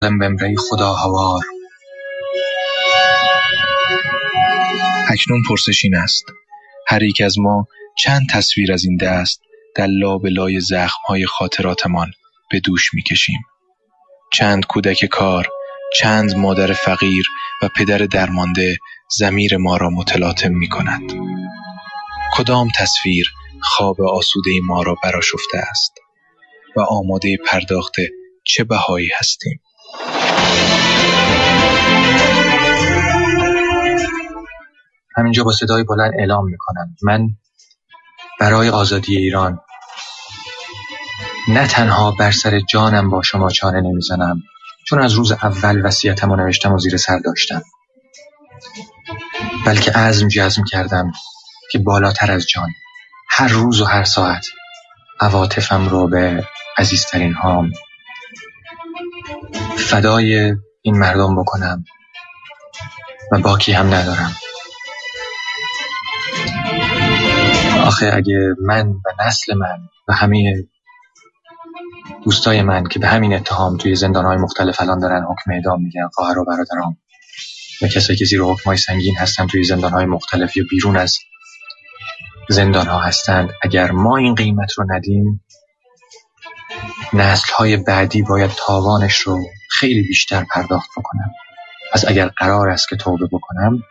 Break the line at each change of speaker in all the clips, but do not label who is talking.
بمری خدا هوار. اکنون پرسش این است: هر یک از ما چند تصویر از این دست در لابلای زخم‌های خاطراتمان به دوش می‌کشیم؟ چند کودک کار، چند مادر فقیر و پدر درمانده ضمیر ما را متلاطم می‌کند؟ کدام تصویر خواب آسوده ما را برآشفته است و آماده پرداخت چه بهایی هستیم؟
همینجا با صدای بلند اعلام میکنم: من برای آزادی ایران نه تنها بر سر جانم با شما چانه نمیزنم، چون از روز اول وصیتمو نوشتم و زیر سر داشتم، بلکه عزم جزم کردم که بالاتر از جان هر روز و هر ساعت عواطفم رو به عزیزترین هام فدای این مردم بکنم و باکی هم ندارم. آخه اگه من و نسل من و همه دوستای من که به همین اتهام توی زندان‌های مختلف الان دارن حکم اعدام میگن، خواهر و برادرام و کسایی که زیر حکم‌های سنگین هستن توی زندان‌های مختلف یا بیرون از زندان‌ها هستند، اگر ما این قیمت رو ندیم، نسل‌های بعدی باید تاوانش رو خیلی بیشتر پرداخت بکنن. پس اگر قرار است که توبه بکنم،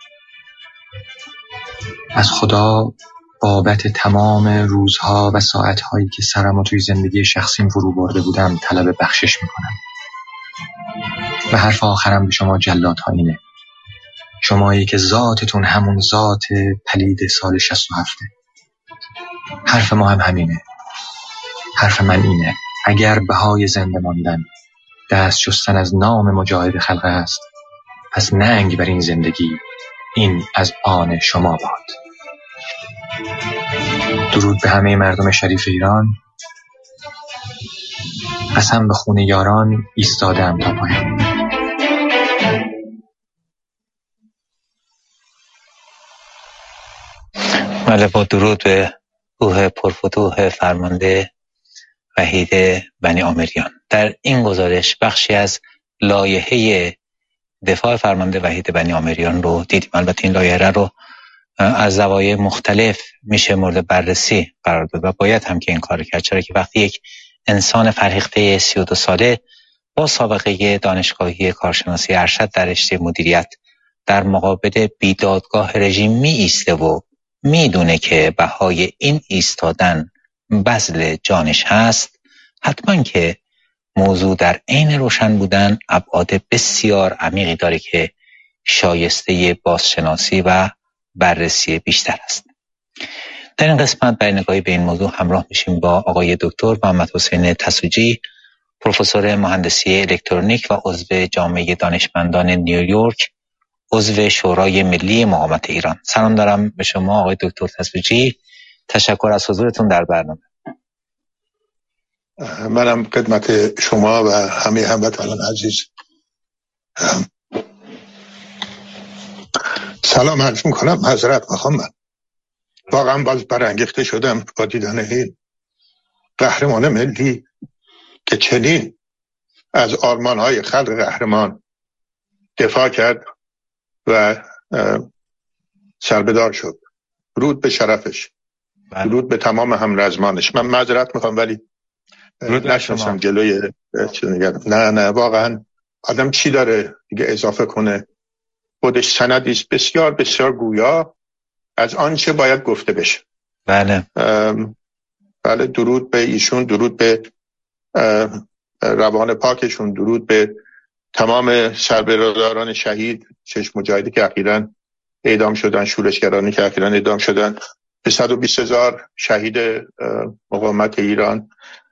از خدا بابت تمام روزها و ساعتهایی که سرمو توی زندگی شخصیم فرو برده بودم طلب بخشش میکنم. و حرف آخرم به شما جلادها اینه: شمایی که ذاتتون همون ذات پلید سال 67، حرف ما هم همینه. حرف من اینه: اگر بهای زنده ماندن دست شستن از نام مجاهد خلق است، پس ننگ بر این زندگی، این از آن شما باد. درود به همه مردم شریف ایران. قسم به خون یاران ایستادم تا پایان.
بله، با درود به روح پرفتوح فرمانده وحید بنی عامریان. در این گزارش بخشی از لایحه دفاع فرمانده وحید بنی عامریان رو دیدیم. البته این لایحه رو از زوایای مختلف میشه مورد بررسی قرار داد و باید هم که این کار کرد، چرا که وقتی یک انسان فرهیخته 32 ساله با سابقه دانشگاهی کارشناسی ارشد در رشته مدیریت در مقابل بیدادگاه رژیم می ایسته و میدونه که بهای این ایستادن بذل جانش هست، حتما که موضوع در عین روشن بودن ابعاد بسیار عمیقی داره که شایسته بازشناسی و بررسی بیشتر است. در این قسمت برای نگاهی به این موضوع همراه میشیم با آقای دکتر محمد حسین تسوجی، پروفسور مهندسی الکترونیک و عضو جامعه دانشمندان نیویورک، عضو شورای ملی مقاومت ایران. سلام دارم به شما آقای دکتر تسوجی. تشکر از حضورتون در برنامه.
منم خدمت شما و همه هموطنان عزیز سلام عرض میکنم. معذرت میخوام، من واقعا باز برانگیخته شدم با دیدن این قهرمان ملی که چنین از آرمان‌های خلق قهرمان دفاع کرد و سربدار شد. درود به شرفش، درود به تمام همرزمانش. من معذرت میخوام ولی نشناسم جلوی چیز نگردم. نه واقعا آدم چی داره دیگه اضافه کنه؟ خودش سندیست بسیار بسیار گویا از آنچه باید گفته بشه.
بله
درود به ایشون، درود به روان پاکشون، درود به تمام سربرادران شهید، 6 مجاهدی که اخیراً اعدام شدن، شورشگرانی که اخیراً اعدام شدن، به 120,000 شهید مقاومت ایران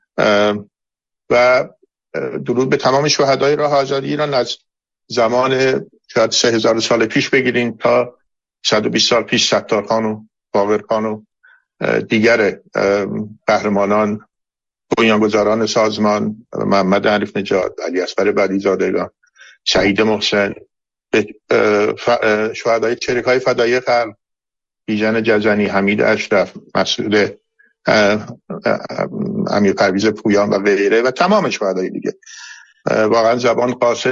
و درود به تمام شهدای راه آزادی ایران از زمان شاید 3000 سال پیش بگیرین تا 120 سال پیش، ستار خان و باقر خان و دیگر قهرمانان، بنیانگذاران سازمان، محمد حنیف نژاد، علی اصغر بدیع‌زادگان، شهید محسن، شهدای چریک‌های فدایی خلق، بیژن جزنی، حمید اشرف، مسعود امیر پرویز پویان و غیره و تمام شهدای دیگه. واقعا زبان قاصر